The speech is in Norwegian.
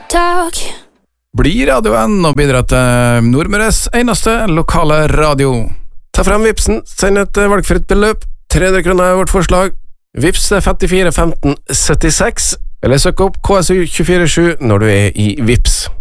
talk. Bli radioen og bidra til Nordmøres eneste lokale radio. Ta frem Vipsen, send et valgfritt beløp, 300 kroner er vårt forslag. Vips 54 15 76, eller søk opp KSU 247 når du er i Vips.